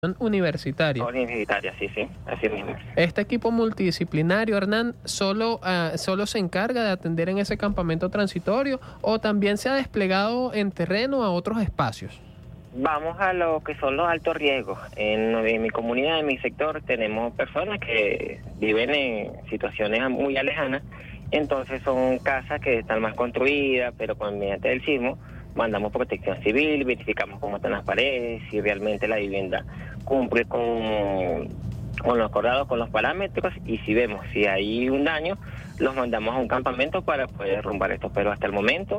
universitaria. Universitaria, sí, así mismo. Este equipo multidisciplinario, Hernán, solo se encarga de atender en ese campamento transitorio o también se ha desplegado en terreno a otros espacios. Vamos a lo que son los altos riesgos. En mi comunidad, en mi sector, tenemos personas que viven en situaciones muy lejanas, entonces son casas que están más construidas, pero mediante el sismo mandamos protección civil, verificamos cómo están las paredes, si realmente la vivienda cumple con lo acordado, con los parámetros, y si vemos si hay un daño, los mandamos a un campamento para poder derrumbar esto. Pero hasta el momento,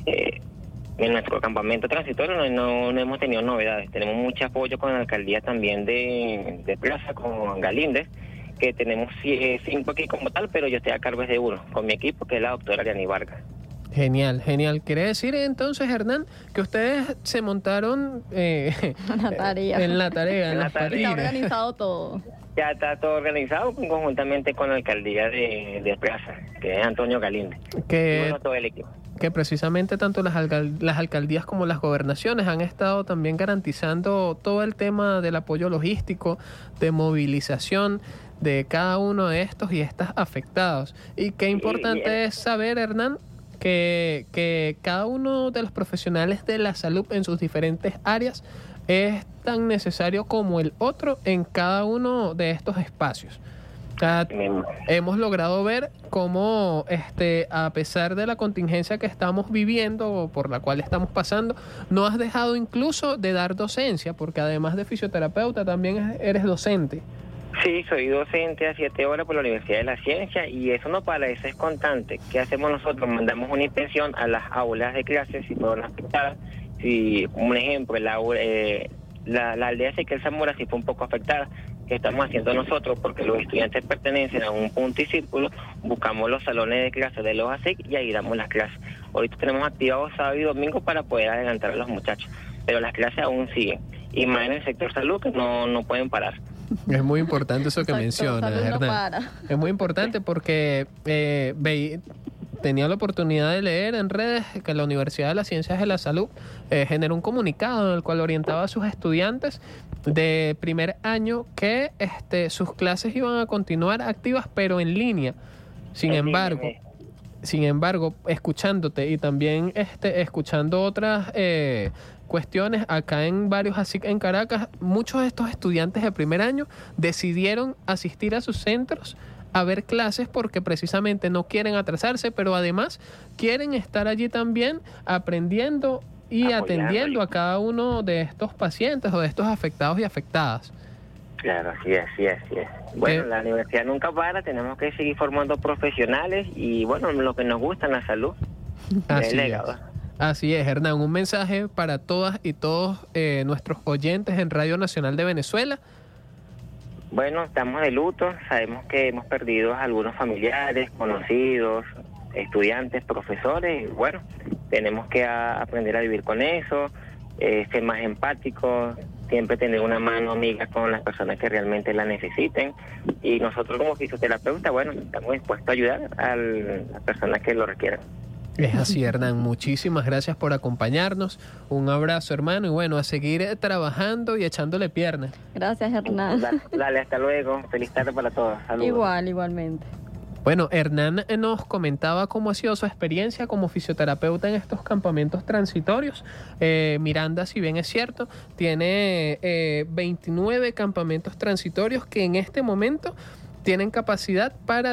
en nuestro campamento transitorio no hemos tenido novedades. Tenemos mucho apoyo con la alcaldía también de Plaza, con Galíndez, que tenemos 5 aquí como tal, pero yo estoy a cargo de uno, con mi equipo, que es la doctora Ariani Vargas. Genial. Quiere decir entonces, Hernán, que ustedes se montaron en la tarea. Está organizado todo. Ya está todo organizado conjuntamente con la alcaldía de Plaza, que es Antonio Galíndez. Y bueno, todo el equipo. Que precisamente tanto las alcaldías como las gobernaciones han estado también garantizando todo el tema del apoyo logístico, de movilización de cada uno de estos y estas afectados. Y qué importante es saber, Hernán, que cada uno de los profesionales de la salud en sus diferentes áreas es tan necesario como el otro en cada uno de estos espacios. Hemos logrado ver cómo a pesar de la contingencia que estamos viviendo o por la cual estamos pasando, no has dejado incluso de dar docencia, porque además de fisioterapeuta también eres docente. Sí, soy docente a 7 horas por la Universidad de la Ciencia, y eso no para, eso es constante. ¿Qué hacemos nosotros? Mandamos una inspección a las aulas de clases si fueron afectadas. Si, como un ejemplo, la aldea Ezequiel Zamora sí fue un poco afectada. ¿Qué estamos haciendo nosotros? Porque los estudiantes pertenecen a un punto y círculo, buscamos los salones de clases de los ASEC y ahí damos las clases. Ahorita tenemos activados sábado y domingo para poder adelantar a los muchachos, pero las clases aún siguen, y más en el sector salud, que no pueden parar. Es muy importante eso que mencionas, Hernán. Es muy importante porque tenía la oportunidad de leer en redes que la Universidad de las Ciencias de la Salud generó un comunicado en el cual orientaba a sus estudiantes de primer año que sus clases iban a continuar activas, pero en línea. Sin embargo, escuchándote y también escuchando otras cuestiones acá en varios ASIC en Caracas, muchos de estos estudiantes de primer año decidieron asistir a sus centros a ver clases porque precisamente no quieren atrasarse, pero además quieren estar allí también aprendiendo y atendiendo a cada uno de estos pacientes o de estos afectados y afectadas. Claro, así es. Bueno, la universidad nunca para, tenemos que seguir formando profesionales y bueno, lo que nos gusta en la salud. Así es, Hernán, un mensaje para todas y todos nuestros oyentes en Radio Nacional de Venezuela. Bueno, estamos de luto, sabemos que hemos perdido a algunos familiares, conocidos, estudiantes, profesores, y bueno, tenemos que aprender a vivir con eso, ser más empáticos, siempre tener una mano amiga con las personas que realmente la necesiten, y nosotros como fisioterapeutas, bueno, estamos dispuestos a ayudar a las personas que lo requieran. Es así, Hernán. Muchísimas gracias por acompañarnos. Un abrazo, hermano. Y bueno, a seguir trabajando y echándole piernas. Gracias, Hernán. Dale, hasta luego. Feliz tarde para todos. Saludos. Igualmente. Bueno, Hernán nos comentaba cómo ha sido su experiencia como fisioterapeuta en estos campamentos transitorios. Miranda, si bien es cierto, tiene 29 campamentos transitorios que en este momento tienen capacidad para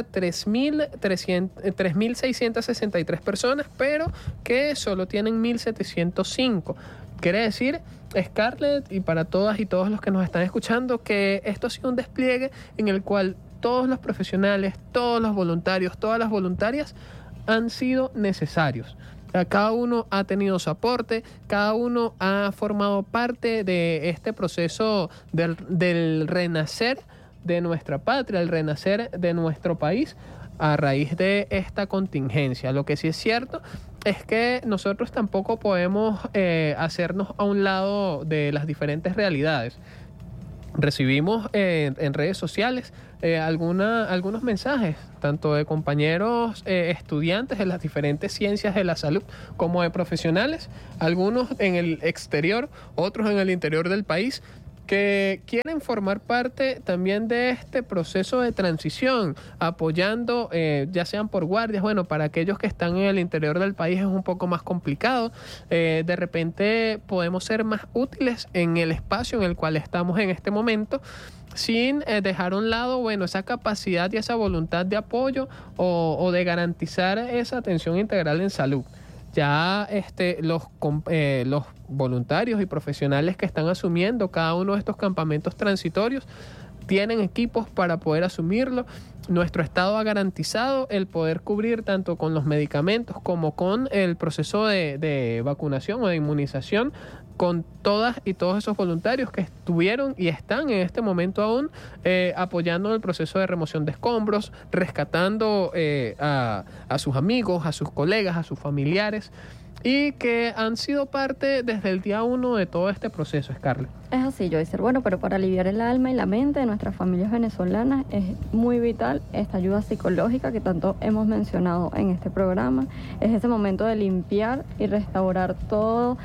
3.663 personas, pero que solo tienen 1.705. Quiere decir, Scarlett, y para todas y todos los que nos están escuchando, que esto ha sido un despliegue en el cual todos los profesionales, todos los voluntarios, todas las voluntarias han sido necesarios. Cada uno ha tenido su aporte, cada uno ha formado parte de este proceso del renacer de nuestra patria, el renacer de nuestro país a raíz de esta contingencia. Lo que sí es cierto es que nosotros tampoco podemos hacernos a un lado de las diferentes realidades. Recibimos en redes sociales algunos mensajes, tanto de compañeros estudiantes de las diferentes ciencias de la salud como de profesionales, algunos en el exterior, otros en el interior del país, que quieren formar parte también de este proceso de transición, apoyando, ya sean por guardias, bueno, para aquellos que están en el interior del país es un poco más complicado, de repente podemos ser más útiles en el espacio en el cual estamos en este momento, sin dejar a un lado, bueno, esa capacidad y esa voluntad de apoyo o de garantizar esa atención integral en salud. Ya los voluntarios y profesionales que están asumiendo cada uno de estos campamentos transitorios tienen equipos para poder asumirlo. Nuestro Estado ha garantizado el poder cubrir tanto con los medicamentos como con el proceso de vacunación o de inmunización con todas y todos esos voluntarios que estuvieron y están en este momento aún apoyando en el proceso de remoción de escombros, rescatando a sus amigos, a sus colegas, a sus familiares, y que han sido parte desde el día 1 de todo este proceso, Scarlett. Es así, Joycer. Bueno, pero para aliviar el alma y la mente de nuestras familias venezolanas es muy vital esta ayuda psicológica que tanto hemos mencionado en este programa. Es ese momento de limpiar y restaurar todos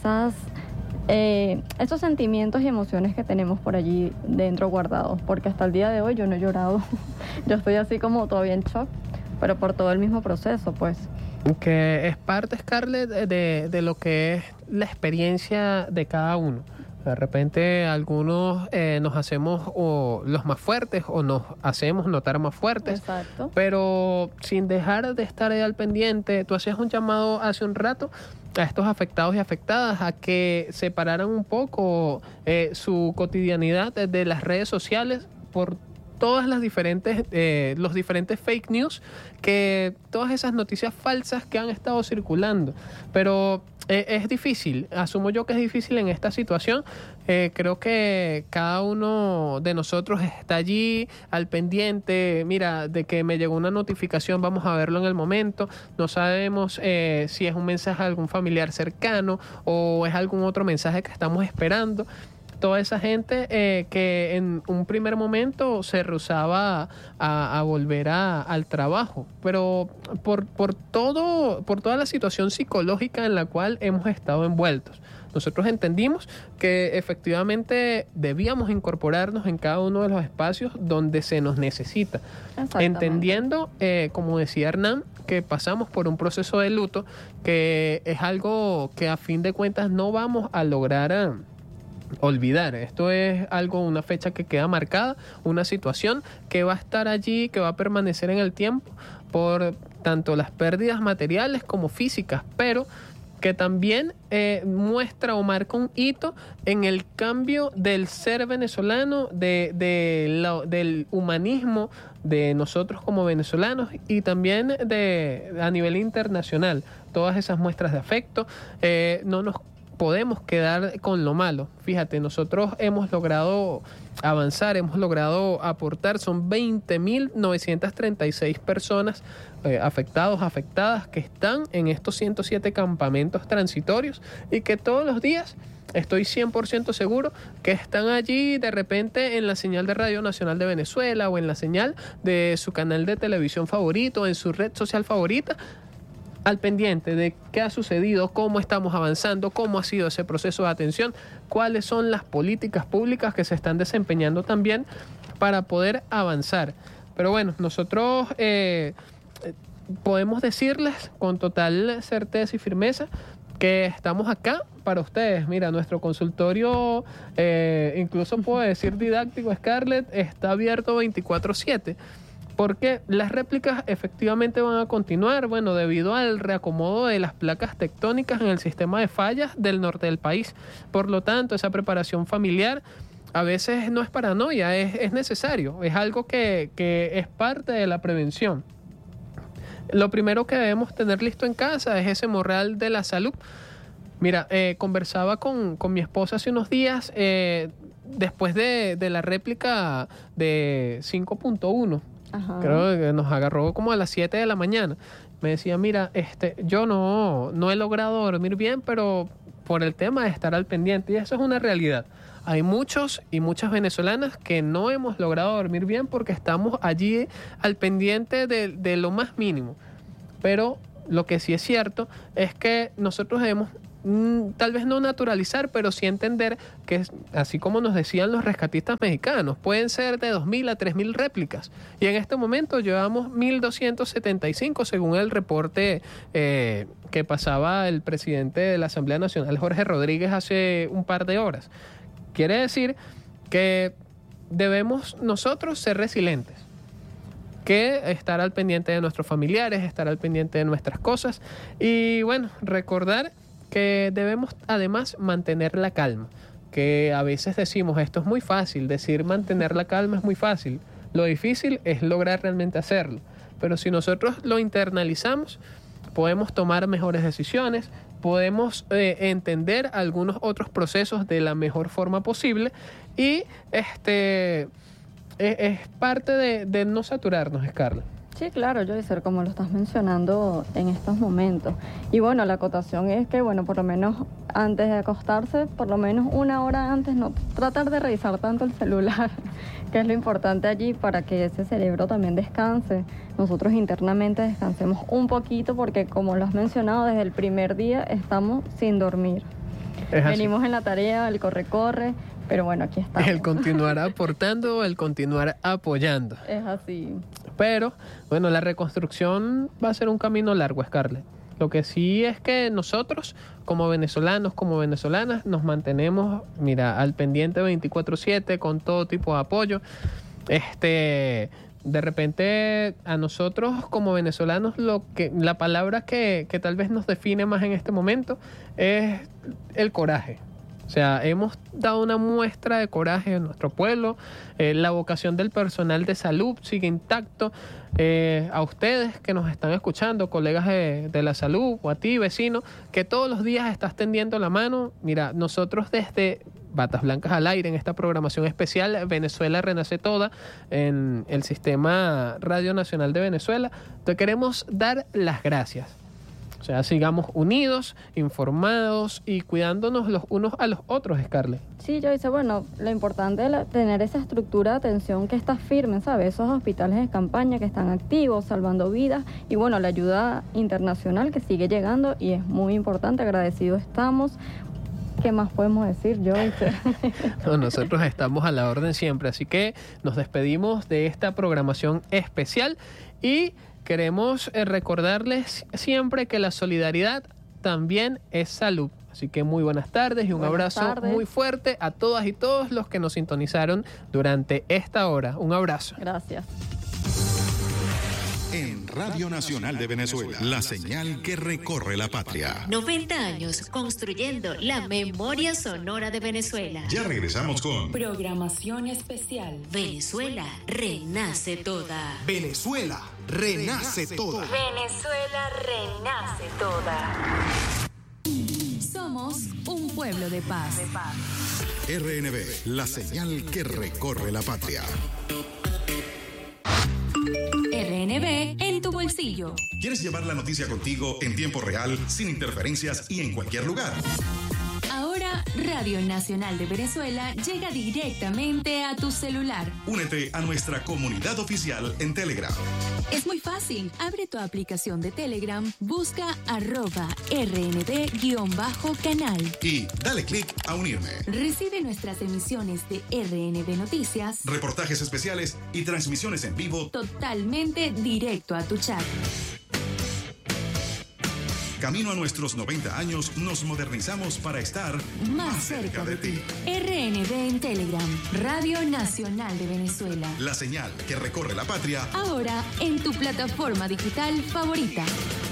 esos sentimientos y emociones que tenemos por allí dentro guardados, porque hasta el día de hoy yo no he llorado. Yo estoy así como todavía en shock, pero por todo el mismo proceso, pues. Que es parte, Scarlett, de lo que es la experiencia de cada uno. De repente algunos nos hacemos los más fuertes o nos hacemos notar más fuertes. Exacto. Pero sin dejar de estar ahí al pendiente. Tú hacías un llamado hace un rato a estos afectados y afectadas a que separaran un poco su cotidianidad de las redes sociales por todas las diferentes, los diferentes fake news, que todas esas noticias falsas que han estado circulando. Pero es difícil, asumo yo que es difícil en esta situación. Creo que cada uno de nosotros está allí al pendiente, mira, de que me llegó una notificación, vamos a verlo en el momento. No sabemos si es un mensaje de algún familiar cercano o es algún otro mensaje que estamos esperando. Toda esa gente que en un primer momento se rehusaba a volver al trabajo, pero por toda la situación psicológica en la cual hemos estado envueltos. Nosotros entendimos que efectivamente debíamos incorporarnos en cada uno de los espacios donde se nos necesita, entendiendo, como decía Hernán, que pasamos por un proceso de luto, que es algo que a fin de cuentas no vamos a lograr olvidar. Esto es una fecha que queda marcada, una situación que va a estar allí, que va a permanecer en el tiempo por tanto las pérdidas materiales como físicas, pero que también muestra o marca un hito en el cambio del ser venezolano, del humanismo de nosotros como venezolanos y también a nivel internacional. Todas esas muestras de afecto, no nos podemos quedar con lo malo. Fíjate, nosotros hemos logrado avanzar, hemos logrado aportar, son 20.936 personas afectados, afectadas, que están en estos 107 campamentos transitorios y que todos los días estoy 100% seguro que están allí de repente en la señal de Radio Nacional de Venezuela o en la señal de su canal de televisión favorito, en su red social favorita, al pendiente de qué ha sucedido, cómo estamos avanzando, cómo ha sido ese proceso de atención, cuáles son las políticas públicas que se están desempeñando también para poder avanzar. Pero bueno, nosotros podemos decirles con total certeza y firmeza que estamos acá para ustedes. Mira, nuestro consultorio, incluso puedo decir didáctico, Scarlett, está abierto 24/7. Porque las réplicas efectivamente van a continuar, bueno, debido al reacomodo de las placas tectónicas en el sistema de fallas del norte del país. Por lo tanto, esa preparación familiar a veces no es paranoia, es necesario, es algo que es parte de la prevención. Lo primero que debemos tener listo en casa es ese morral de la salud. Mira, conversaba con mi esposa hace unos días, después de la réplica de 5.1. Ajá. Creo que nos agarró como a las 7 de la mañana. Me decía, mira, yo no he logrado dormir bien, pero por el tema de estar al pendiente. Y eso es una realidad. Hay muchos y muchas venezolanas que no hemos logrado dormir bien porque estamos allí al pendiente de lo más mínimo. Pero lo que sí es cierto es que nosotros debemos tal vez no naturalizar, pero sí entender que, así como nos decían los rescatistas mexicanos, pueden ser de 2.000 a 3.000 réplicas. Y en este momento llevamos 1.275, según el reporte que pasaba el presidente de la Asamblea Nacional, Jorge Rodríguez, hace un par de horas. Quiere decir que debemos nosotros ser resilientes, que estar al pendiente de nuestros familiares, estar al pendiente de nuestras cosas y bueno, recordar que debemos además mantener la calma, que a veces decimos esto es muy fácil, decir mantener la calma es muy fácil, lo difícil es lograr realmente hacerlo, pero si nosotros lo internalizamos podemos tomar mejores decisiones, podemos entender algunos otros procesos de la mejor forma posible y es parte de no saturarnos, Scarlett. Sí, claro, Joycer, como lo estás mencionando en estos momentos. Y bueno, la acotación es que, bueno, por lo menos antes de acostarse, por lo menos una hora antes, no tratar de revisar tanto el celular, que es lo importante allí para que ese cerebro también descanse. Nosotros internamente descansemos un poquito porque, como lo has mencionado, desde el primer día estamos sin dormir. Venimos en la tarea, el corre-corre, pero bueno, aquí estamos. El continuar aportando, el continuar apoyando. Es así. Pero, bueno, la reconstrucción va a ser un camino largo, Scarlett. Lo que sí es que nosotros, como venezolanos, como venezolanas, nos mantenemos, mira, al pendiente 24/7 con todo tipo de apoyo. De repente, a nosotros como venezolanos, la palabra que tal vez nos define más en este momento es el coraje. O sea, hemos dado una muestra de coraje en nuestro pueblo, la vocación del personal de salud sigue intacto, a ustedes que nos están escuchando, colegas de la salud, o a ti, vecino, que todos los días estás tendiendo la mano. Mira, nosotros desde Batas Blancas al Aire, en esta programación especial Venezuela Renace Toda, en el Sistema Radio Nacional de Venezuela, te queremos dar las gracias. O sea, sigamos unidos, informados y cuidándonos los unos a los otros, Scarlett. Sí, yo dice, bueno, lo importante es tener esa estructura de atención que está firme, ¿sabes? Esos hospitales de campaña que están activos, salvando vidas y bueno, la ayuda internacional que sigue llegando y es muy importante, agradecidos estamos. ¿Qué más podemos decir, Joyce? No, nosotros estamos a la orden siempre, así que nos despedimos de esta programación especial y queremos recordarles siempre que la solidaridad también es salud. Así que muy buenas tardes y un abrazo muy fuerte a todas y todos los que nos sintonizaron durante esta hora. Un abrazo. Gracias. En Radio Nacional de Venezuela, la señal que recorre la patria. 90 años construyendo la memoria sonora de Venezuela. Ya regresamos con Programación especial. Venezuela renace toda. Venezuela renace toda. Venezuela renace toda. Somos un pueblo de paz. RNB, la señal que recorre la patria. RNB en tu bolsillo. ¿Quieres llevar la noticia contigo en tiempo real, sin interferencias y en cualquier lugar? Ahora, Radio Nacional de Venezuela llega directamente a tu celular. Únete a nuestra comunidad oficial en Telegram. Es muy fácil. Abre tu aplicación de Telegram, busca @RNB_canal. Y dale clic a unirme. Recibe nuestras emisiones de RNB Noticias, Reportajes especiales y transmisiones en vivo totalmente directo a tu chat. Camino a nuestros 90 años, nos modernizamos para estar más cerca de ti. RNB en Telegram, Radio Nacional de Venezuela. La señal que recorre la patria. Ahora en tu plataforma digital favorita.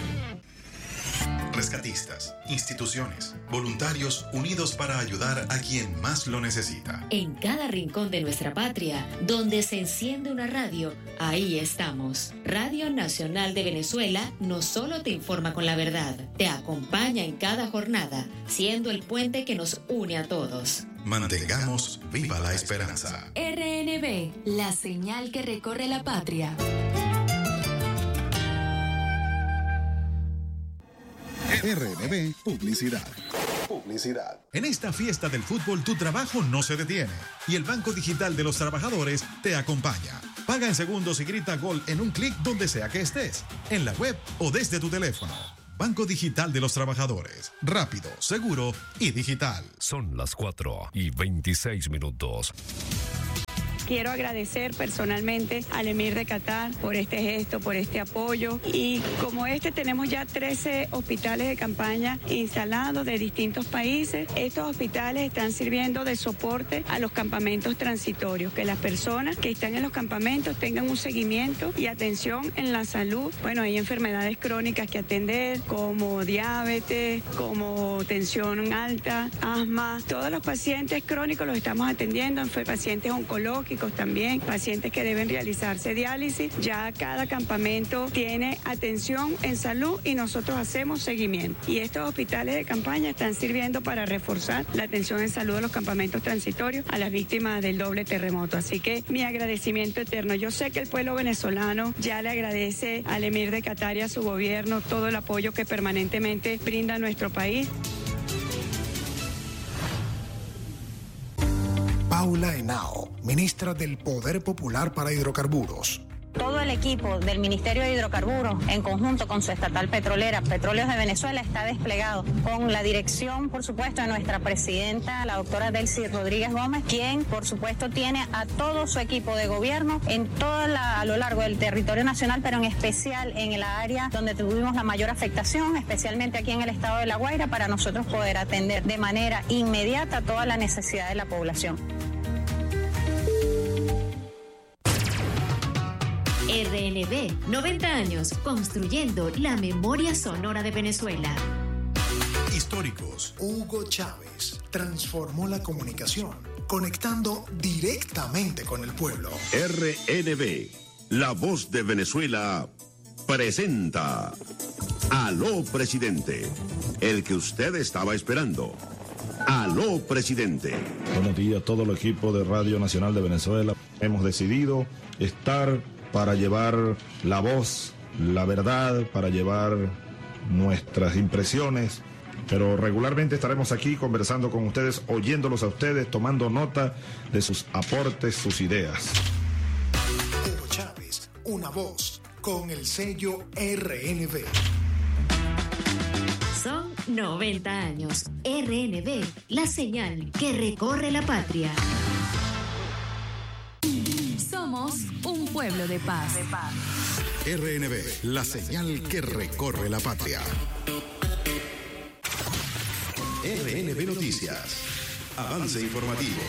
Rescatistas, instituciones, voluntarios unidos para ayudar a quien más lo necesita. En cada rincón de nuestra patria, donde se enciende una radio, ahí estamos. Radio Nacional de Venezuela no solo te informa con la verdad, te acompaña en cada jornada, siendo el puente que nos une a todos. Mantengamos viva la esperanza. RNB, la señal que recorre la patria. RNB Publicidad. En esta fiesta del fútbol tu trabajo no se detiene y el Banco Digital de los Trabajadores te acompaña. Paga en segundos y grita gol en un clic donde sea que estés, en la web o desde tu teléfono. Banco Digital de los Trabajadores. Rápido, seguro y digital. Son las 4:26. Quiero agradecer personalmente al Emir de Qatar por este gesto, por este apoyo. Y como tenemos ya 13 hospitales de campaña instalados de distintos países. Estos hospitales están sirviendo de soporte a los campamentos transitorios, que las personas que están en los campamentos tengan un seguimiento y atención en la salud. Bueno, hay enfermedades crónicas que atender, como diabetes, como tensión alta, asma. Todos los pacientes crónicos los estamos atendiendo, pacientes oncológicos también, pacientes que deben realizarse diálisis. Ya cada campamento tiene atención en salud y nosotros hacemos seguimiento. Y estos hospitales de campaña están sirviendo para reforzar la atención en salud de los campamentos transitorios a las víctimas del doble terremoto. Así que mi agradecimiento eterno. Yo sé que el pueblo venezolano ya le agradece al Emir de Qatar y a su gobierno todo el apoyo que permanentemente brinda a nuestro país. Paula Henao, ministra del Poder Popular para Hidrocarburos. Todo el equipo del Ministerio de Hidrocarburos, en conjunto con su estatal petrolera, Petróleos de Venezuela, está desplegado con la dirección, por supuesto, de nuestra presidenta, la doctora Delcy Rodríguez Gómez, quien, por supuesto, tiene a todo su equipo de gobierno a lo largo del territorio nacional, pero en especial en la área donde tuvimos la mayor afectación, especialmente aquí en el estado de La Guaira, para nosotros poder atender de manera inmediata toda la necesidad de la población. RNB, 90 años, construyendo la memoria sonora de Venezuela. Históricos. Hugo Chávez transformó la comunicación, conectando directamente con el pueblo. RNB, la voz de Venezuela, presenta Aló Presidente, el que usted estaba esperando. Aló Presidente. Buenos días a todo el equipo de Radio Nacional de Venezuela. Hemos decidido estar para llevar la voz, la verdad, para llevar nuestras impresiones, pero regularmente estaremos aquí conversando con ustedes, oyéndolos a ustedes, tomando nota de sus aportes, sus ideas. Hugo Chávez, una voz con el sello RNB. Son 90 años. RNB, la señal que recorre la patria. Somos un pueblo de paz. RNB, la señal que recorre la patria. RNB Noticias. Avance informativo.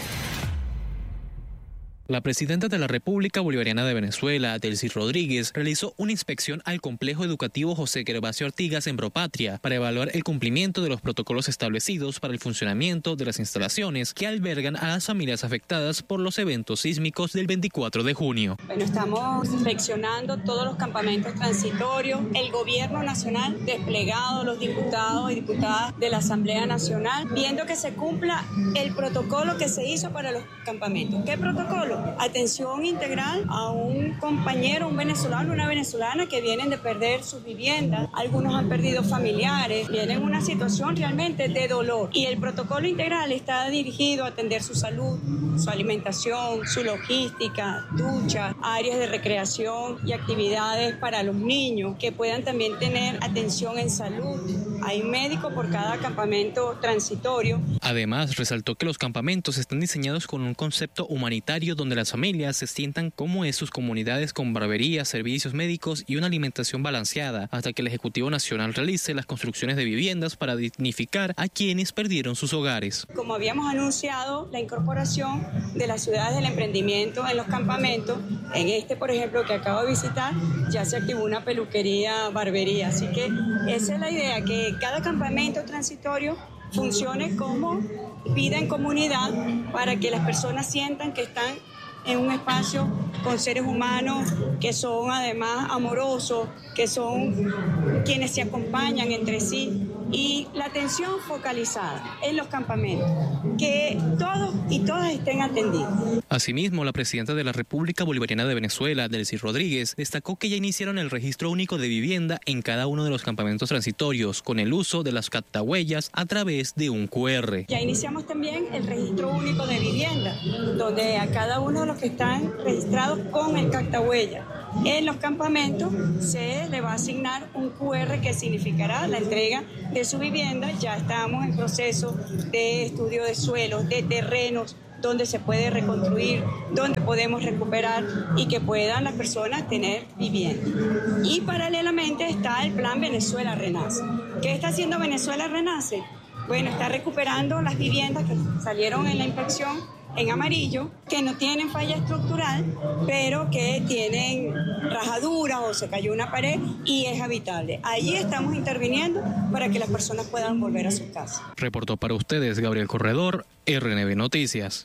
La presidenta de la República Bolivariana de Venezuela, Delcy Rodríguez, realizó una inspección al complejo educativo José Gervasio Artigas en Propatria para evaluar el cumplimiento de los protocolos establecidos para el funcionamiento de las instalaciones que albergan a las familias afectadas por los eventos sísmicos del 24 de junio. Bueno, estamos inspeccionando todos los campamentos transitorios, el gobierno nacional desplegado, los diputados y diputadas de la Asamblea Nacional, viendo que se cumpla el protocolo que se hizo para los campamentos. ¿Qué protocolo? Atención integral a un compañero, un venezolano, una venezolana que vienen de perder sus viviendas. Algunos han perdido familiares, vienen en una situación realmente de dolor. Y el protocolo integral está dirigido a atender su salud, su alimentación, su logística, ducha, áreas de recreación y actividades para los niños que puedan también tener atención en salud. Hay médicos por cada campamento transitorio. Además, resaltó que los campamentos están diseñados con un concepto humanitario donde las familias se sientan como en sus comunidades con barbería, servicios médicos y una alimentación balanceada, hasta que el Ejecutivo Nacional realice las construcciones de viviendas para dignificar a quienes perdieron sus hogares. Como habíamos anunciado, la incorporación de las ciudades del emprendimiento en los campamentos, en por ejemplo, que acabo de visitar, ya se activó una peluquería, barbería, así que esa es la idea, que cada campamento transitorio funcione como vida en comunidad para que las personas sientan que están en un espacio con seres humanos que son además amorosos, que son quienes se acompañan entre sí y la atención focalizada en los campamentos, que todos y todas estén atendidos. Asimismo, la presidenta de la República Bolivariana de Venezuela, Delcy Rodríguez, destacó que ya iniciaron el registro único de vivienda en cada uno de los campamentos transitorios con el uso de las captahuellas a través de un QR. Ya iniciamos también el registro único de vivienda, donde a cada uno de los que están registrados con el captahuella en los campamentos se le va a asignar un QR que significará la entrega de su vivienda. Ya estamos en proceso de estudio de suelos, de terrenos, donde se puede reconstruir, donde podemos recuperar y que puedan las personas tener vivienda. Y paralelamente está el plan Venezuela Renace. ¿Qué está haciendo Venezuela Renace? Bueno, está recuperando las viviendas que salieron en la inspección en amarillo, que no tienen falla estructural, pero que tienen rajaduras o se cayó una pared y es habitable. Allí estamos interviniendo para que las personas puedan volver a sus casas. Reportó para ustedes Gabriel Corredor, RNB Noticias.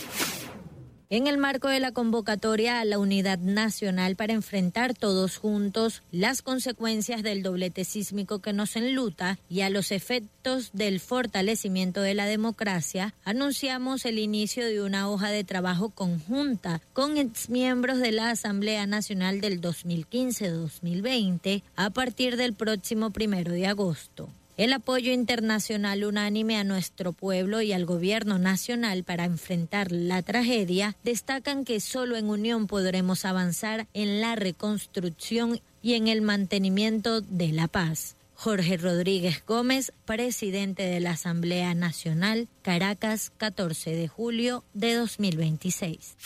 En el marco de la convocatoria a la unidad nacional para enfrentar todos juntos las consecuencias del doblete sísmico que nos enluta y a los efectos del fortalecimiento de la democracia, anunciamos el inicio de una hoja de trabajo conjunta con exmiembros de la Asamblea Nacional del 2015-2020 a partir del próximo 1 de agosto. El apoyo internacional unánime a nuestro pueblo y al gobierno nacional para enfrentar la tragedia destacan que solo en unión podremos avanzar en la reconstrucción y en el mantenimiento de la paz. Jorge Rodríguez Gómez, presidente de la Asamblea Nacional, Caracas, 14 de julio de 2026.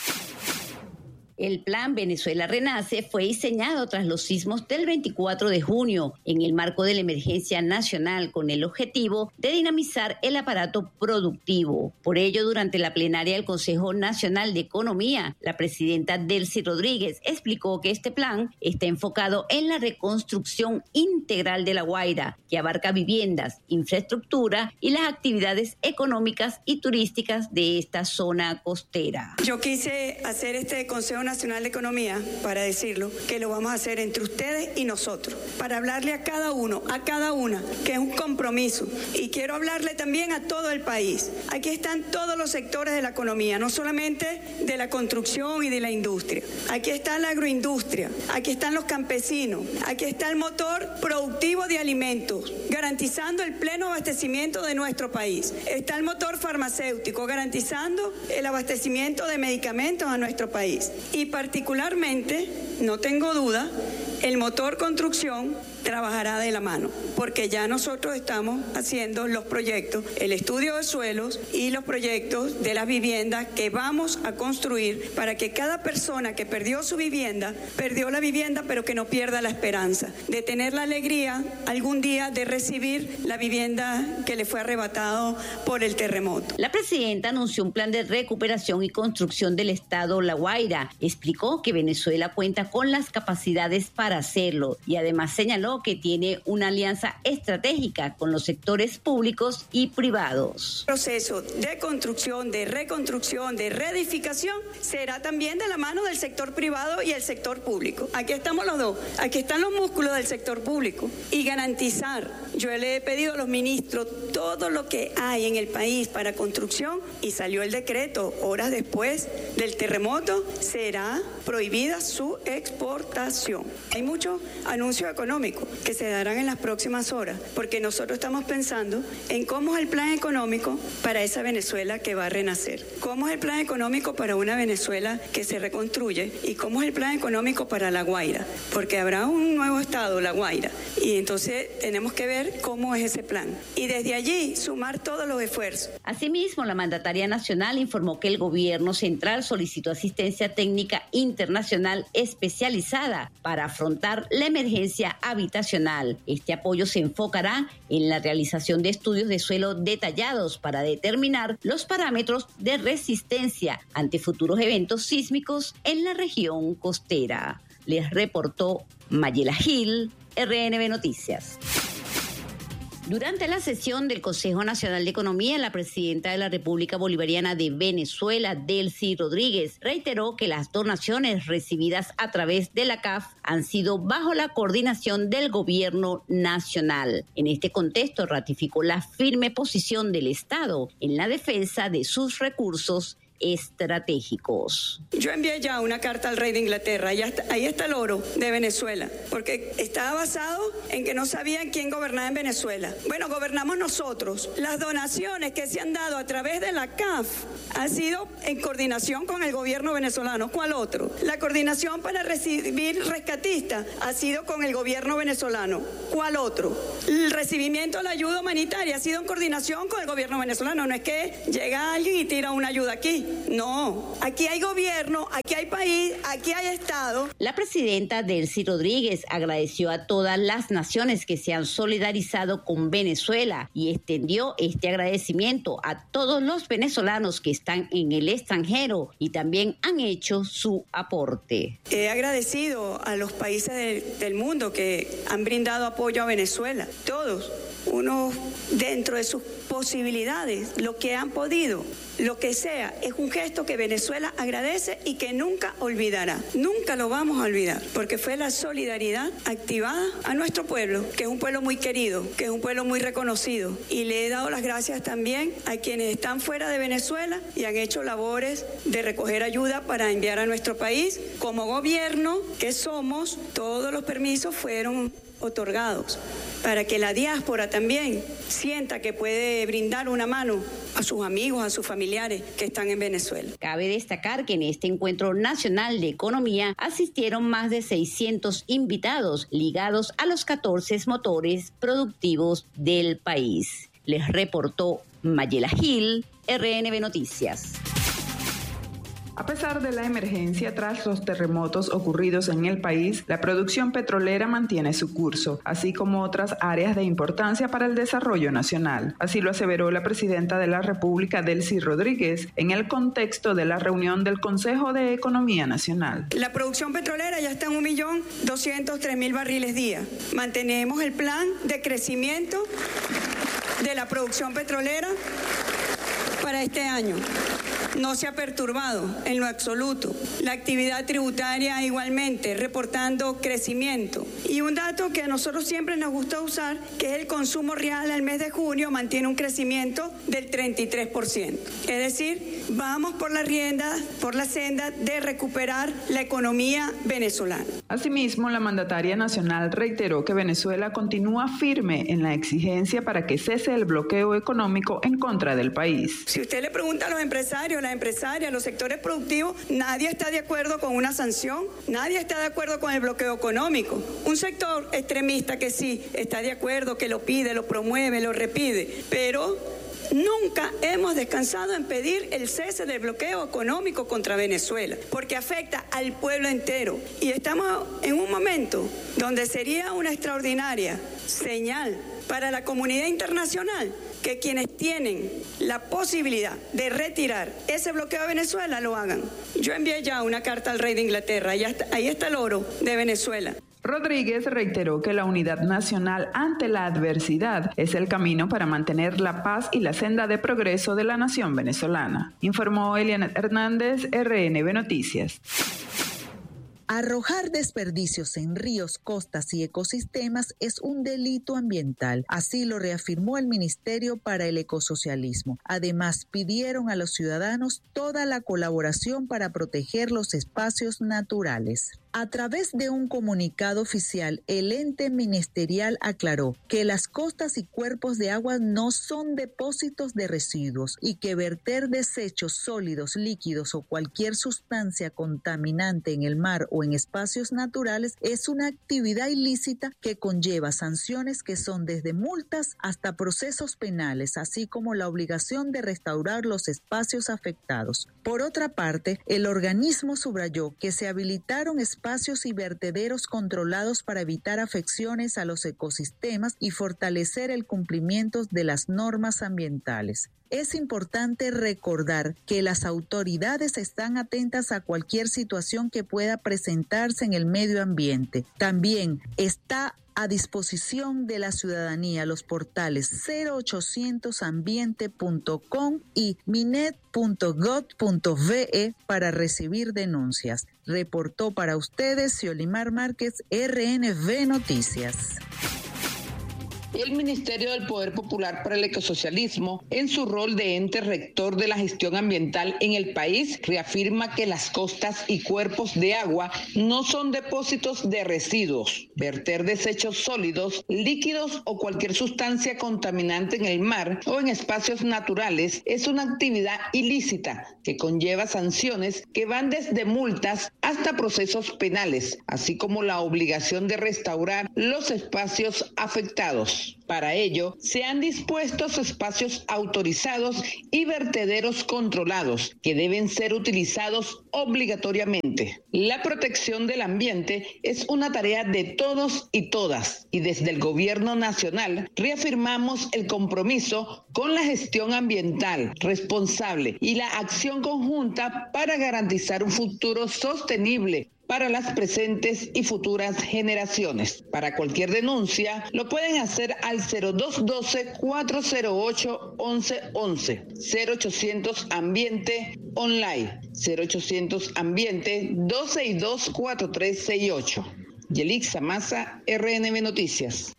El plan Venezuela Renace fue diseñado tras los sismos del 24 de junio en el marco de la emergencia nacional con el objetivo de dinamizar el aparato productivo. Por ello, durante la plenaria del Consejo Nacional de Economía, la presidenta Delcy Rodríguez explicó que este plan está enfocado en la reconstrucción integral de La Guaira, que abarca viviendas, infraestructura y las actividades económicas y turísticas de esta zona costera. Yo quise hacer este Consejo Nacional de Economía para decirlo, que lo vamos a hacer entre ustedes y nosotros, para hablarle a cada uno, a cada una, que es un compromiso. Y quiero hablarle también a todo el país. Aquí están todos los sectores de la economía, no solamente de la construcción y de la industria. Aquí está la agroindustria, aquí están los campesinos, aquí está el motor productivo de alimentos, garantizando el pleno abastecimiento de nuestro país. Está el motor farmacéutico, garantizando el abastecimiento de medicamentos a nuestro país. Y particularmente, no tengo duda, el motor construcción trabajará de la mano, porque ya nosotros estamos haciendo los proyectos, el estudio de suelos y los proyectos de las viviendas que vamos a construir para que cada persona que perdió su vivienda, perdió la vivienda, pero que no pierda la esperanza de tener la alegría algún día de recibir la vivienda que le fue arrebatado por el terremoto. La presidenta anunció un plan de recuperación y construcción del estado La Guaira. Explicó que Venezuela cuenta con las capacidades para hacerlo y además señaló que tiene una alianza estratégica con los sectores públicos y privados. El proceso de construcción, de reconstrucción, de reedificación será también de la mano del sector privado y el sector público. Aquí estamos los dos, aquí están los músculos del sector público y garantizar. Yo le he pedido a los ministros todo lo que hay en el país para construcción y salió el decreto horas después del terremoto, será prohibida su exportación. Hay muchos anuncios económicos que se darán en las próximas horas, porque nosotros estamos pensando en cómo es el plan económico para esa Venezuela que va a renacer, cómo es el plan económico para una Venezuela que se reconstruye y cómo es el plan económico para La Guaira, porque habrá un nuevo estado, La Guaira, y entonces tenemos que ver cómo es ese plan y desde allí sumar todos los esfuerzos. Asimismo, la mandataria nacional informó que el gobierno central solicitó asistencia técnica internacional especializada para afrontar la emergencia habitacional. Este apoyo se enfocará en la realización de estudios de suelo detallados para determinar los parámetros de resistencia ante futuros eventos sísmicos en la región costera. Les reportó Mayela Gil, RNB Noticias. Durante la sesión del Consejo Nacional de Economía, la presidenta de la República Bolivariana de Venezuela, Delcy Rodríguez, reiteró que las donaciones recibidas a través de la CAF han sido bajo la coordinación del gobierno nacional. En este contexto, ratificó la firme posición del Estado en la defensa de sus recursos estratégicos. Yo envié ya una carta al rey de Inglaterra, ahí está el oro de Venezuela, porque estaba basado en que no sabían quién gobernaba en Venezuela. Bueno, gobernamos nosotros. Las donaciones que se han dado a través de la CAF han sido en coordinación con el gobierno venezolano. ¿Cuál otro? La coordinación para recibir rescatistas ha sido con el gobierno venezolano. ¿Cuál otro? El recibimiento de la ayuda humanitaria ha sido en coordinación con el gobierno venezolano. No es que llega alguien y tira una ayuda aquí. No, aquí hay gobierno, aquí hay país, aquí hay Estado. La presidenta Delcy Rodríguez agradeció a todas las naciones que se han solidarizado con Venezuela y extendió este agradecimiento a todos los venezolanos que están en el extranjero y también han hecho su aporte. He agradecido a los países del mundo que han brindado apoyo a Venezuela, todos, uno dentro de sus posibilidades, lo que han podido. Lo que sea, es un gesto que Venezuela agradece y que nunca olvidará. Nunca lo vamos a olvidar, porque fue la solidaridad activada a nuestro pueblo, que es un pueblo muy querido, que es un pueblo muy reconocido. Y le he dado las gracias también a quienes están fuera de Venezuela y han hecho labores de recoger ayuda para enviar a nuestro país. Como gobierno que somos, todos los permisos fueron otorgados para que la diáspora también sienta que puede brindar una mano a sus amigos, a sus familiares que están en Venezuela. Cabe destacar que en este Encuentro Nacional de Economía asistieron más de 600 invitados ligados a los 14 motores productivos del país. Les reportó Mayela Gil, RNB Noticias. A pesar de la emergencia tras los terremotos ocurridos en el país, la producción petrolera mantiene su curso, así como otras áreas de importancia para el desarrollo nacional. Así lo aseveró la presidenta de la República, Delcy Rodríguez, en el contexto de la reunión del Consejo de Economía Nacional. La producción petrolera ya está en 1.203.000 barriles día. Mantenemos el plan de crecimiento de la producción petrolera para este año. No se ha perturbado en lo absoluto. La actividad tributaria igualmente, reportando crecimiento. Y un dato que a nosotros siempre nos gusta usar, que es el consumo real al mes de junio, mantiene un crecimiento del 33%. Es decir, vamos por la senda de recuperar la economía venezolana. Asimismo, la mandataria nacional reiteró que Venezuela continúa firme en la exigencia para que cese el bloqueo económico en contra del país. Si usted le pregunta a los empresarios, las empresarias, los sectores productivos, nadie está de acuerdo con una sanción, nadie está de acuerdo con el bloqueo económico. Un sector extremista que sí está de acuerdo, que lo pide, lo promueve, lo repide, pero nunca hemos descansado en pedir el cese del bloqueo económico contra Venezuela, porque afecta al pueblo entero. Y estamos en un momento donde sería una extraordinaria señal para la comunidad internacional que quienes tienen la posibilidad de retirar ese bloqueo de Venezuela lo hagan. Yo envié ya una carta al rey de Inglaterra, ahí está el oro de Venezuela. Rodríguez reiteró que la unidad nacional ante la adversidad es el camino para mantener la paz y la senda de progreso de la nación venezolana. Informó Eliana Hernández, RNB Noticias. Arrojar desperdicios en ríos, costas y ecosistemas es un delito ambiental, así lo reafirmó el Ministerio para el Ecosocialismo. Además, pidieron a los ciudadanos toda la colaboración para proteger los espacios naturales. A través de un comunicado oficial, el ente ministerial aclaró que las costas y cuerpos de agua no son depósitos de residuos y que verter desechos sólidos, líquidos o cualquier sustancia contaminante en el mar o en espacios naturales es una actividad ilícita que conlleva sanciones que son desde multas hasta procesos penales, así como la obligación de restaurar los espacios afectados. Por otra parte, el organismo subrayó que se habilitaron espacios y vertederos controlados para evitar afecciones a los ecosistemas y fortalecer el cumplimiento de las normas ambientales. Es importante recordar que las autoridades están atentas a cualquier situación que pueda presentarse en el medio ambiente. También está a disposición de la ciudadanía los portales 0800ambiente.com y minet.gov.ve para recibir denuncias. Reportó para ustedes Xiolimar Márquez, RNV Noticias. El Ministerio del Poder Popular para el Ecosocialismo, en su rol de ente rector de la gestión ambiental en el país, reafirma que las costas y cuerpos de agua no son depósitos de residuos. Verter desechos sólidos, líquidos o cualquier sustancia contaminante en el mar o en espacios naturales es una actividad ilícita que conlleva sanciones que van desde multas hasta procesos penales, así como la obligación de restaurar los espacios afectados. Para ello, se han dispuesto espacios autorizados y vertederos controlados que deben ser utilizados obligatoriamente. La protección del ambiente es una tarea de todos y todas, y desde el Gobierno Nacional reafirmamos el compromiso con la gestión ambiental responsable y la acción conjunta para garantizar un futuro sostenible para las presentes y futuras generaciones. Para cualquier denuncia, lo pueden hacer al 0212-408-1111, 0800 Ambiente Online, 0800 Ambiente 262-4368. Yelixa Maza, RNV Noticias.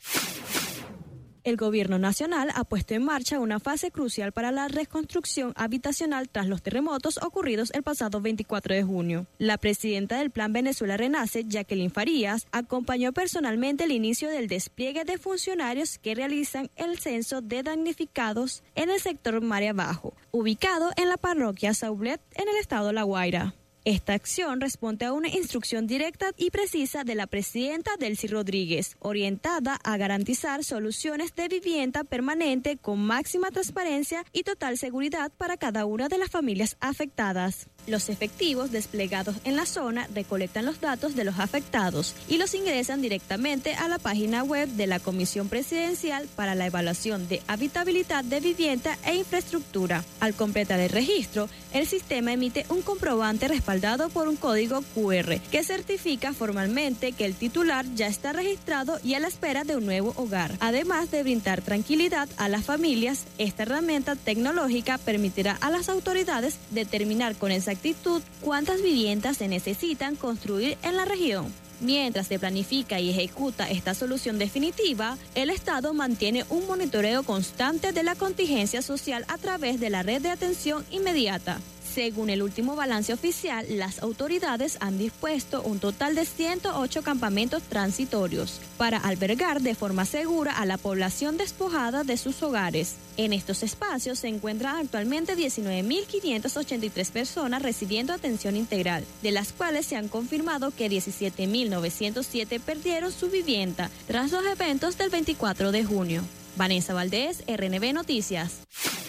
El Gobierno Nacional ha puesto en marcha una fase crucial para la reconstrucción habitacional tras los terremotos ocurridos el pasado 24 de junio. La presidenta del Plan Venezuela Renace, Jacqueline Farías, acompañó personalmente el inicio del despliegue de funcionarios que realizan el censo de damnificados en el sector Mare Abajo, ubicado en la parroquia Saulet en el estado La Guaira. Esta acción responde a una instrucción directa y precisa de la presidenta Delcy Rodríguez, orientada a garantizar soluciones de vivienda permanente con máxima transparencia y total seguridad para cada una de las familias afectadas. Los efectivos desplegados en la zona recolectan los datos de los afectados y los ingresan directamente a la página web de la Comisión Presidencial para la Evaluación de Habitabilidad de Vivienda e Infraestructura. Al completar el registro, el sistema emite un comprobante respaldado por un código QR que certifica formalmente que el titular ya está registrado y a la espera de un nuevo hogar. Además de brindar tranquilidad a las familias, esta herramienta tecnológica permitirá a las autoridades determinar con exactitud cuántas viviendas se necesitan construir en la región. Mientras se planifica y ejecuta esta solución definitiva, el Estado mantiene un monitoreo constante de la contingencia social a través de la red de atención inmediata. Según el último balance oficial, las autoridades han dispuesto un total de 108 campamentos transitorios para albergar de forma segura a la población despojada de sus hogares. En estos espacios se encuentran actualmente 19.583 personas recibiendo atención integral, de las cuales se han confirmado que 17.907 perdieron su vivienda tras los eventos del 24 de junio. Vanessa Valdés, RNV Noticias.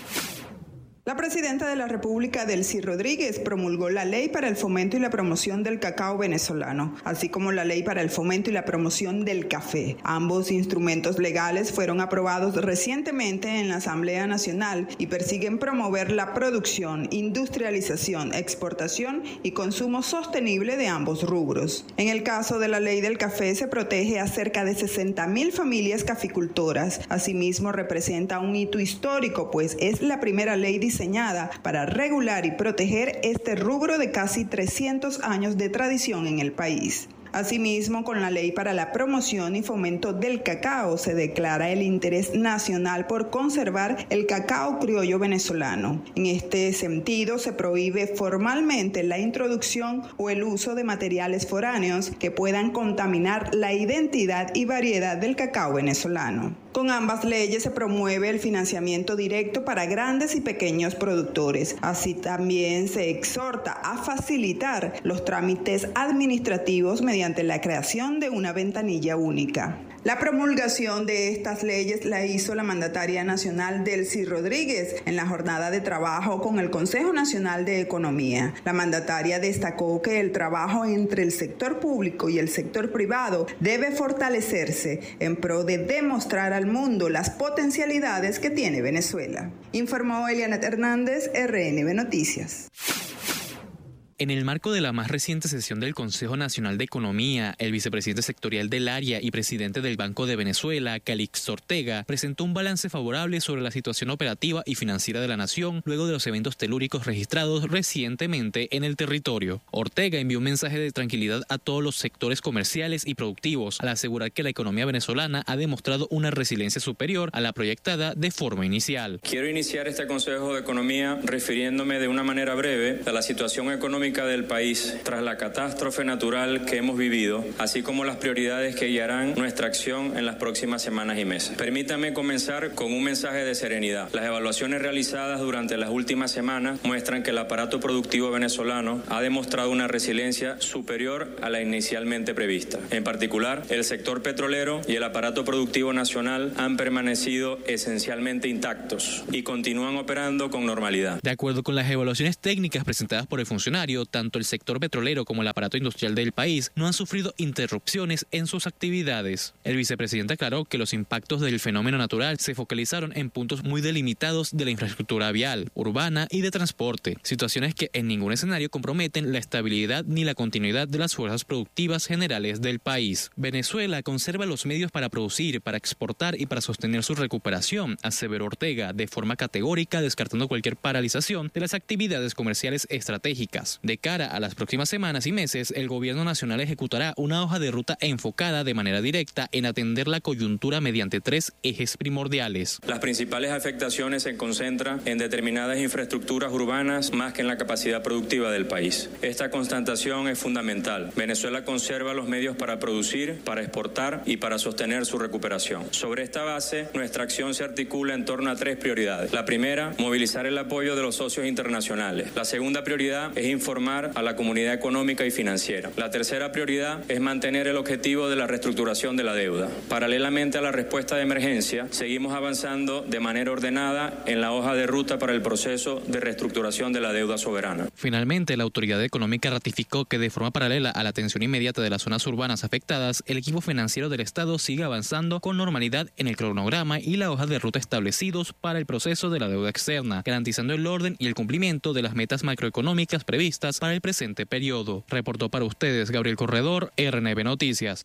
La presidenta de la República, Delcy Rodríguez, promulgó la Ley para el Fomento y la Promoción del Cacao Venezolano, así como la Ley para el Fomento y la Promoción del Café. Ambos instrumentos legales fueron aprobados recientemente en la Asamblea Nacional y persiguen promover la producción, industrialización, exportación y consumo sostenible de ambos rubros. En el caso de la Ley del Café, se protege a cerca de 60.000 familias caficultoras. Asimismo, representa un hito histórico, pues es la primera ley diseñada para regular y proteger este rubro de casi 300 años de tradición en el país. Asimismo, con la Ley para la Promoción y Fomento del Cacao se declara el interés nacional por conservar el cacao criollo venezolano. En este sentido, se prohíbe formalmente la introducción o el uso de materiales foráneos que puedan contaminar la identidad y variedad del cacao venezolano. Con ambas leyes se promueve el financiamiento directo para grandes y pequeños productores. Así también se exhorta a facilitar los trámites administrativos mediante la creación de una ventanilla única. La promulgación de estas leyes la hizo la mandataria nacional Delcy Rodríguez en la jornada de trabajo con el Consejo Nacional de Economía. La mandataria destacó que el trabajo entre el sector público y el sector privado debe fortalecerse en pro de demostrar al mundo las potencialidades que tiene Venezuela. Informó Elianet Hernández, RNV Noticias. En el marco de la más reciente sesión del Consejo Nacional de Economía, el vicepresidente sectorial del área y presidente del Banco de Venezuela, Calixto Ortega, presentó un balance favorable sobre la situación operativa y financiera de la nación luego de los eventos telúricos registrados recientemente en el territorio. Ortega envió un mensaje de tranquilidad a todos los sectores comerciales y productivos al asegurar que la economía venezolana ha demostrado una resiliencia superior a la proyectada de forma inicial. Quiero iniciar este Consejo de Economía refiriéndome de una manera breve a la situación económica del país tras la catástrofe natural que hemos vivido, así como las prioridades que guiarán nuestra acción en las próximas semanas y meses. Permítanme comenzar con un mensaje de serenidad. Las evaluaciones realizadas durante las últimas semanas muestran que el aparato productivo venezolano ha demostrado una resiliencia superior a la inicialmente prevista. En particular, el sector petrolero y el aparato productivo nacional han permanecido esencialmente intactos y continúan operando con normalidad. De acuerdo con las evaluaciones técnicas presentadas por el funcionario, tanto el sector petrolero como el aparato industrial del país no han sufrido interrupciones en sus actividades. El vicepresidente aclaró que los impactos del fenómeno natural se focalizaron en puntos muy delimitados de la infraestructura vial, urbana y de transporte, situaciones que en ningún escenario comprometen la estabilidad ni la continuidad de las fuerzas productivas generales del país. Venezuela conserva los medios para producir, para exportar y para sostener su recuperación, aseveró Ortega de forma categórica, descartando cualquier paralización de las actividades comerciales estratégicas. De cara a las próximas semanas y meses, el gobierno nacional ejecutará una hoja de ruta enfocada de manera directa en atender la coyuntura mediante 3 ejes primordiales. Las principales afectaciones se concentran en determinadas infraestructuras urbanas más que en la capacidad productiva del país. Esta constatación es fundamental. Venezuela conserva los medios para producir, para exportar y para sostener su recuperación. Sobre esta base, nuestra acción se articula en torno a 3 prioridades. La primera, movilizar el apoyo de los socios internacionales. La segunda prioridad es informar a la comunidad económica y financiera. La tercera prioridad es mantener el objetivo de la reestructuración de la deuda. Paralelamente a la respuesta de emergencia, seguimos avanzando de manera ordenada en la hoja de ruta para el proceso de reestructuración de la deuda soberana. Finalmente, la autoridad económica ratificó que de forma paralela a la atención inmediata de las zonas urbanas afectadas, el equipo financiero del Estado sigue avanzando con normalidad en el cronograma y la hoja de ruta establecidos para el proceso de la deuda externa, garantizando el orden y el cumplimiento de las metas macroeconómicas previstas para el presente periodo. Reportó para ustedes Gabriel Corredor, RNB Noticias.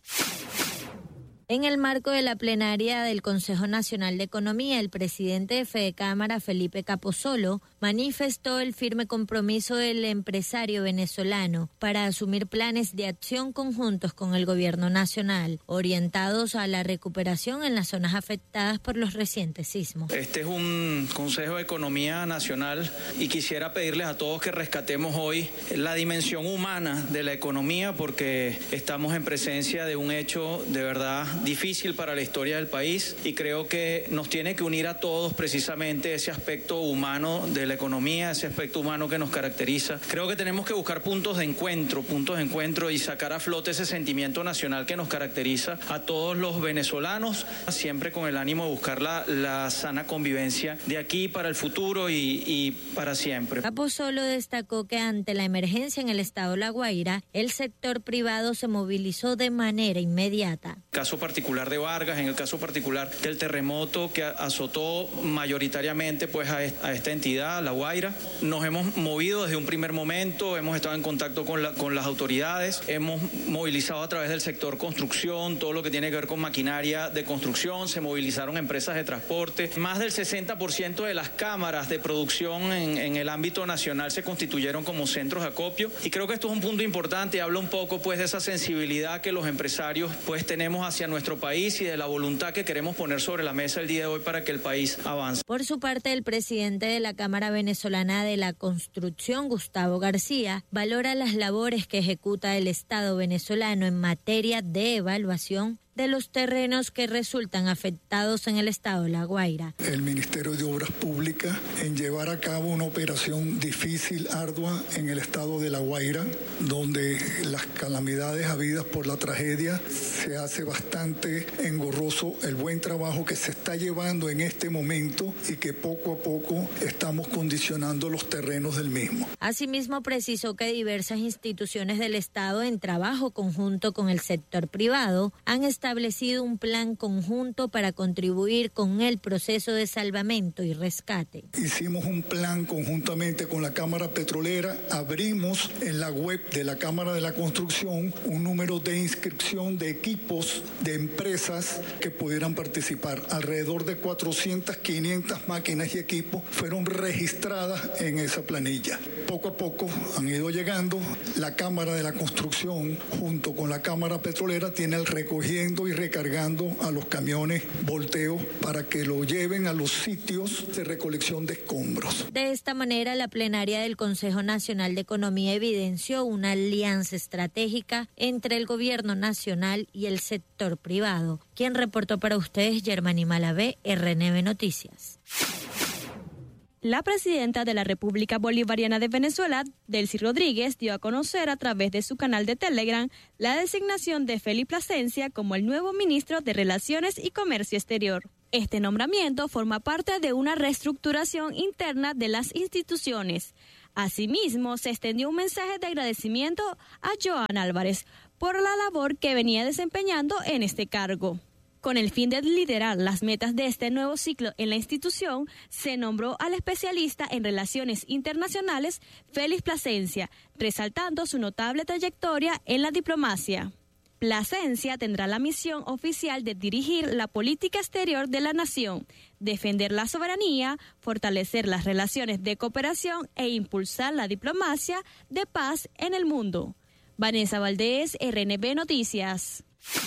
En el marco de la plenaria del Consejo Nacional de Economía, el presidente de Fedecámara, Felipe Capozolo, manifestó el firme compromiso del empresario venezolano para asumir planes de acción conjuntos con el gobierno nacional, orientados a la recuperación en las zonas afectadas por los recientes sismos. Este es un Consejo de Economía Nacional y quisiera pedirles a todos que rescatemos hoy la dimensión humana de la economía, porque estamos en presencia de un hecho de verdad difícil para la historia del país, y creo que nos tiene que unir a todos precisamente ese aspecto humano de la economía, ese aspecto humano que nos caracteriza. Creo que tenemos que buscar puntos de encuentro y sacar a flote ese sentimiento nacional que nos caracteriza a todos los venezolanos, siempre con el ánimo de buscar la sana convivencia de aquí para el futuro y para siempre. Capozolo destacó que ante la emergencia en el estado La Guaira, el sector privado se movilizó de manera inmediata. Caso particular de Vargas, en el caso particular del terremoto que azotó mayoritariamente pues a esta entidad, La Guaira, nos hemos movido desde un primer momento, hemos estado en contacto con las autoridades, hemos movilizado a través del sector construcción, todo lo que tiene que ver con maquinaria de construcción, se movilizaron empresas de transporte, más del 60% de las cámaras de producción en el ámbito nacional se constituyeron como centros de acopio, y creo que esto es un punto importante y habla un poco pues de esa sensibilidad que los empresarios pues tenemos hacia nuestro país y de la voluntad que queremos poner sobre la mesa el día de hoy para que el país avance. Por su parte, el presidente de la Cámara Venezolana de la Construcción, Gustavo García, valora las labores que ejecuta el Estado venezolano en materia de evaluación de los terrenos que resultan afectados en el estado La Guaira. El Ministerio de Obras Públicas en llevar a cabo una operación difícil, ardua en el estado de La Guaira, donde las calamidades habidas por la tragedia se hace bastante engorroso el buen trabajo que se está llevando en este momento y que poco a poco estamos condicionando los terrenos del mismo. Asimismo, precisó que diversas instituciones del Estado en trabajo conjunto con el sector privado han estado establecido un plan conjunto para contribuir con el proceso de salvamento y rescate. Hicimos un plan conjuntamente con la Cámara Petrolera, abrimos en la web de la Cámara de la Construcción un número de inscripción de equipos de empresas que pudieran participar. Alrededor de 400, 500 máquinas y equipos fueron registradas en esa planilla. Poco a poco han ido llegando. La Cámara de la Construcción junto con la Cámara Petrolera tiene el recogiendo y recargando a los camiones volteo para que lo lleven a los sitios de recolección de escombros. De esta manera, la plenaria del Consejo Nacional de Economía evidenció una alianza estratégica entre el gobierno nacional y el sector privado. Quien reportó para ustedes, Germany Malavé, RNB Noticias. La presidenta de la República Bolivariana de Venezuela, Delcy Rodríguez, dio a conocer a través de su canal de Telegram la designación de Félix Plasencia como el nuevo ministro de Relaciones y Comercio Exterior. Este nombramiento forma parte de una reestructuración interna de las instituciones. Asimismo, se extendió un mensaje de agradecimiento a Joan Álvarez por la labor que venía desempeñando en este cargo. Con el fin de liderar las metas de este nuevo ciclo en la institución, se nombró al especialista en relaciones internacionales Félix Plasencia, resaltando su notable trayectoria en la diplomacia. Plasencia tendrá la misión oficial de dirigir la política exterior de la nación, defender la soberanía, fortalecer las relaciones de cooperación e impulsar la diplomacia de paz en el mundo. Vanessa Valdés, RNB Noticias.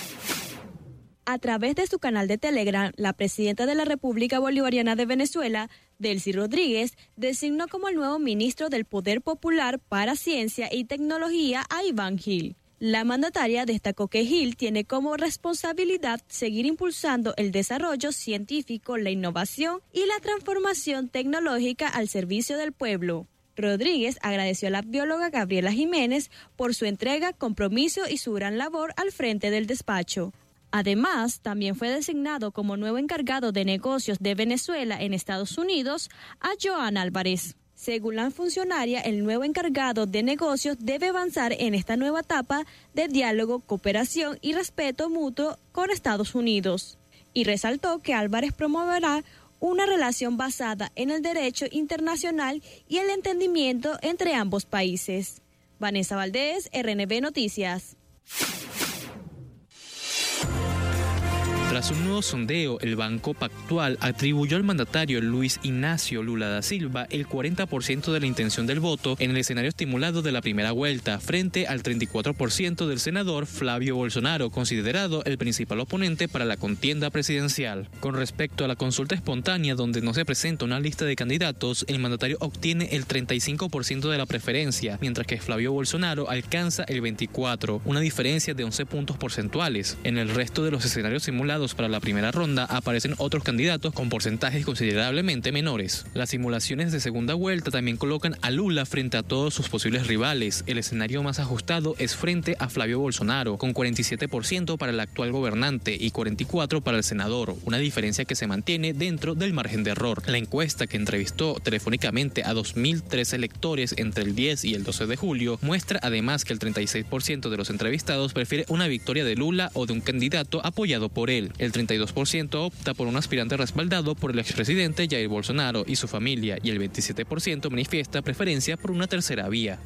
A través de su canal de Telegram, la presidenta de la República Bolivariana de Venezuela, Delcy Rodríguez, designó como el nuevo ministro del Poder Popular para Ciencia y Tecnología a Iván Gil. La mandataria destacó que Gil tiene como responsabilidad seguir impulsando el desarrollo científico, la innovación y la transformación tecnológica al servicio del pueblo. Rodríguez agradeció a la bióloga Gabriela Jiménez por su entrega, compromiso y su gran labor al frente del despacho. Además, también fue designado como nuevo encargado de negocios de Venezuela en Estados Unidos a Joan Álvarez. Según la funcionaria, el nuevo encargado de negocios debe avanzar en esta nueva etapa de diálogo, cooperación y respeto mutuo con Estados Unidos. Y resaltó que Álvarez promoverá una relación basada en el derecho internacional y el entendimiento entre ambos países. Vanessa Valdés, RNB Noticias. Tras un nuevo sondeo, el Banco Pactual atribuyó al mandatario Luis Ignacio Lula da Silva el 40% de la intención del voto en el escenario estimulado de la primera vuelta, frente al 34% del senador Flavio Bolsonaro, considerado el principal oponente para la contienda presidencial. Con respecto a la consulta espontánea, donde no se presenta una lista de candidatos, el mandatario obtiene el 35% de la preferencia, mientras que Flavio Bolsonaro alcanza el 24%, una diferencia de 11 puntos porcentuales. En el resto de los escenarios simulados para la primera ronda aparecen otros candidatos con porcentajes considerablemente menores. Las simulaciones de segunda vuelta también colocan a Lula frente a todos sus posibles rivales. El escenario más ajustado es frente a Flavio Bolsonaro, con 47% para el actual gobernante y 44% para el senador, una diferencia que se mantiene dentro del margen de error. La encuesta, que entrevistó telefónicamente a 2.003 electores entre el 10 y el 12 de julio, muestra además que el 36% de los entrevistados prefiere una victoria de Lula o de un candidato apoyado por él. El 32% opta por un aspirante respaldado por el expresidente Jair Bolsonaro y su familia, y el 27% manifiesta preferencia por una tercera vía.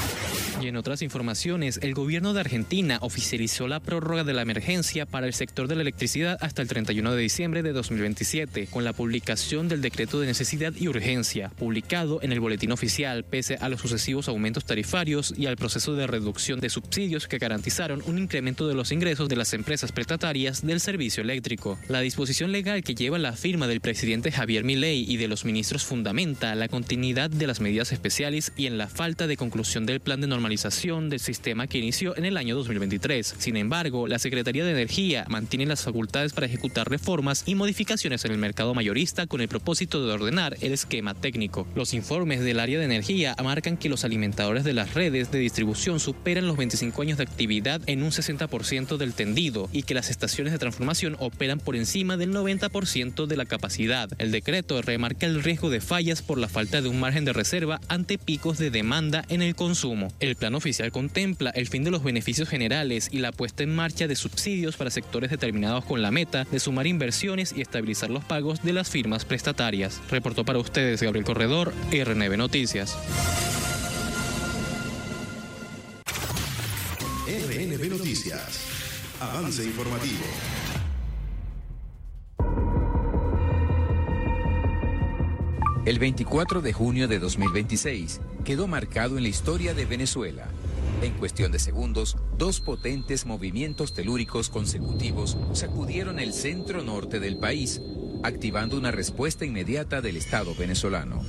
Y en otras informaciones, el gobierno de Argentina oficializó la prórroga de la emergencia para el sector de la electricidad hasta el 31 de diciembre de 2027, con la publicación del decreto de necesidad y urgencia, publicado en el boletín oficial, pese a los sucesivos aumentos tarifarios y al proceso de reducción de subsidios que garantizaron un incremento de los ingresos de las empresas prestatarias del servicio eléctrico. La disposición legal que lleva la firma del presidente Javier Milei y de los ministros fundamenta la continuidad de las medidas especiales y en la falta de conclusión del plan de normalización del sistema que inició en el año 2023. Sin embargo, la Secretaría de Energía mantiene las facultades para ejecutar reformas y modificaciones en el mercado mayorista con el propósito de ordenar el esquema técnico. Los informes del área de energía marcan que los alimentadores de las redes de distribución superan los 25 años de actividad en un 60% del tendido y que las estaciones de transformación operan por encima del 90% de la capacidad. El decreto remarca el riesgo de fallas por la falta de un margen de reserva ante picos de demanda en el consumo. El plan oficial contempla el fin de los beneficios generales y la puesta en marcha de subsidios para sectores determinados con la meta de sumar inversiones y estabilizar los pagos de las firmas prestatarias. Reportó para ustedes Gabriel Corredor, RNB Noticias. RNB Noticias. Avance informativo. El 24 de junio de 2026 quedó marcado en la historia de Venezuela. En cuestión de segundos, 2 potentes movimientos telúricos consecutivos sacudieron el centro norte del país, activando una respuesta inmediata del Estado venezolano.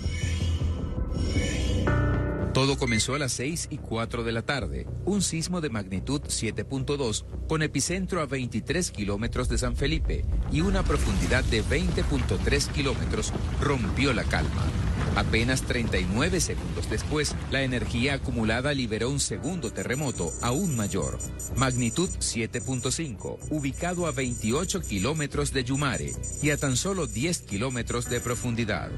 Todo comenzó a las 6:04 de la tarde. Un sismo de magnitud 7.2 con epicentro a 23 kilómetros de San Felipe y una profundidad de 20.3 kilómetros rompió la calma. Apenas 39 segundos después, la energía acumulada liberó un segundo terremoto aún mayor. Magnitud 7.5, ubicado a 28 kilómetros de Yumare y a tan solo 10 kilómetros de profundidad.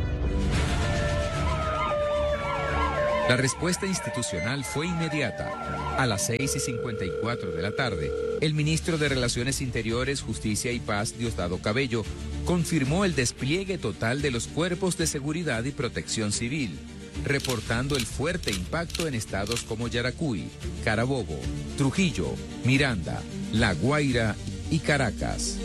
La respuesta institucional fue inmediata. A las 6:54 de la tarde, el ministro de Relaciones Interiores, Justicia y Paz, Diosdado Cabello, confirmó el despliegue total de los cuerpos de seguridad y protección civil, reportando el fuerte impacto en estados como Yaracuy, Carabobo, Trujillo, Miranda, La Guaira y Caracas.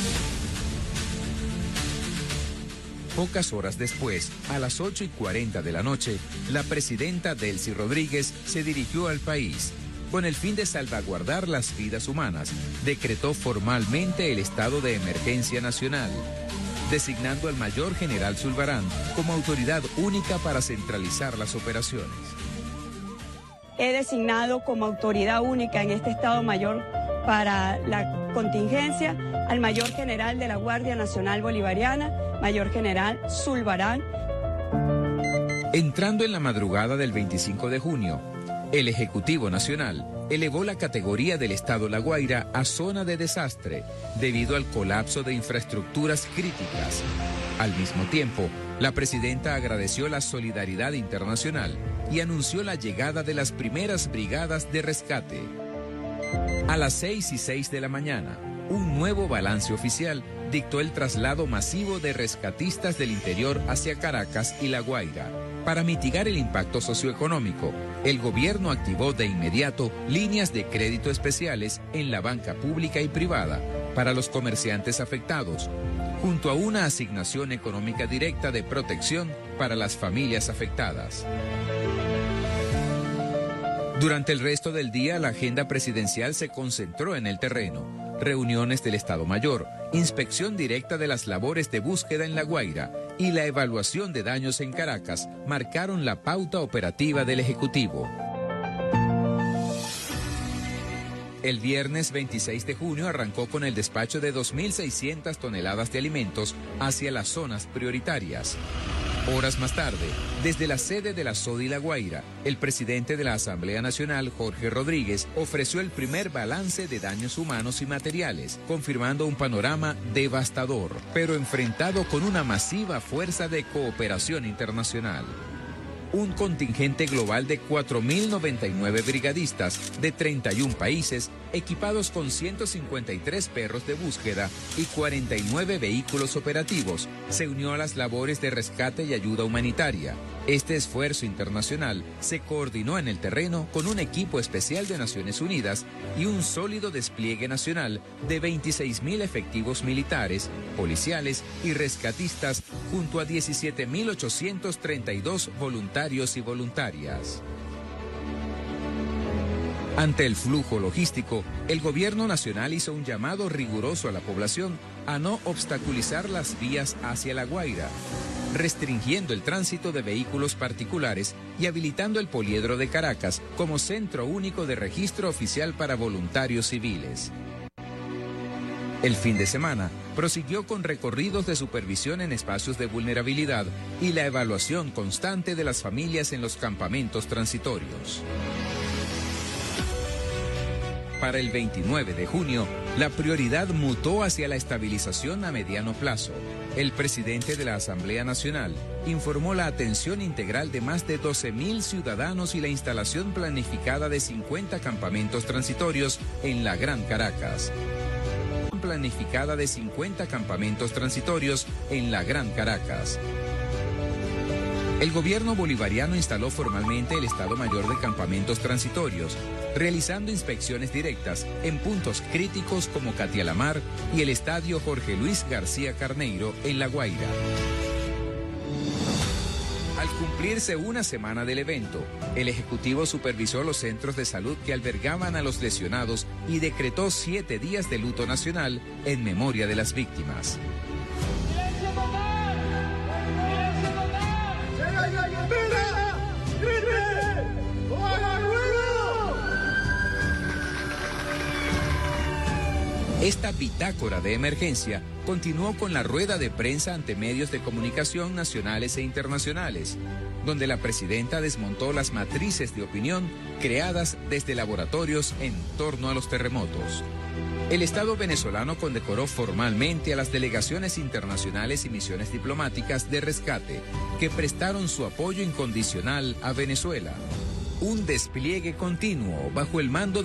Pocas horas después, a las 8:40 de la noche, la presidenta Delcy Rodríguez se dirigió al país. Con el fin de salvaguardar las vidas humanas, decretó formalmente el estado de emergencia nacional, designando al mayor general Zulbarán como autoridad única para centralizar las operaciones. He designado como autoridad única en este Estado Mayor para la contingencia al mayor general de la Guardia Nacional Bolivariana, mayor general Zulbarán. Entrando en la madrugada del 25 de junio, el Ejecutivo Nacional elevó la categoría del Estado La Guaira a zona de desastre debido al colapso de infraestructuras críticas. Al mismo tiempo, la presidenta agradeció la solidaridad internacional y anunció la llegada de las primeras brigadas de rescate. A las 6:06 de la mañana, un nuevo balance oficial dictó el traslado masivo de rescatistas del interior hacia Caracas y La Guaira. Para mitigar el impacto socioeconómico, el gobierno activó de inmediato líneas de crédito especiales en la banca pública y privada para los comerciantes afectados, junto a una asignación económica directa de protección para las familias afectadas. Durante el resto del día, la agenda presidencial se concentró en el terreno. Reuniones del Estado Mayor, inspección directa de las labores de búsqueda en La Guaira y la evaluación de daños en Caracas marcaron la pauta operativa del Ejecutivo. El viernes 26 de junio arrancó con el despacho de 2.600 toneladas de alimentos hacia las zonas prioritarias. Horas más tarde, desde la sede de la SODI La Guaira, el presidente de la Asamblea Nacional, Jorge Rodríguez, ofreció el primer balance de daños humanos y materiales, confirmando un panorama devastador, pero enfrentado con una masiva fuerza de cooperación internacional. Un contingente global de 4.099 brigadistas de 31 países, equipados con 153 perros de búsqueda y 49 vehículos operativos, se unió a las labores de rescate y ayuda humanitaria. Este esfuerzo internacional se coordinó en el terreno con un equipo especial de Naciones Unidas y un sólido despliegue nacional de 26.000 efectivos militares, policiales y rescatistas, junto a 17.832 voluntarios y voluntarias. Ante el flujo logístico, el gobierno nacional hizo un llamado riguroso a la población a no obstaculizar las vías hacia La Guaira, restringiendo el tránsito de vehículos particulares y habilitando el poliedro de Caracas como centro único de registro oficial para voluntarios civiles. El fin de semana prosiguió con recorridos de supervisión en espacios de vulnerabilidad y la evaluación constante de las familias en los campamentos transitorios. Para el 29 de junio, la prioridad mutó hacia la estabilización a mediano plazo. El presidente de la Asamblea Nacional informó la atención integral de más de 12.000 ciudadanos y la instalación planificada de 50 campamentos transitorios en la Gran Caracas. Planificada de 50 campamentos transitorios en la Gran Caracas. El gobierno bolivariano instaló formalmente el Estado Mayor de Campamentos Transitorios, realizando inspecciones directas en puntos críticos como Catialamar y el Estadio Jorge Luis García Carneiro en La Guaira. Al cumplirse una semana del evento, el Ejecutivo supervisó los centros de salud que albergaban a los lesionados y decretó 7 días de luto nacional en memoria de las víctimas. Esta bitácora de emergencia continuó con la rueda de prensa ante medios de comunicación nacionales e internacionales, donde la presidenta desmontó las matrices de opinión creadas desde laboratorios en torno a los terremotos. El Estado venezolano condecoró formalmente a las delegaciones internacionales y misiones diplomáticas de rescate que prestaron su apoyo incondicional a Venezuela. Un despliegue continuo bajo el mando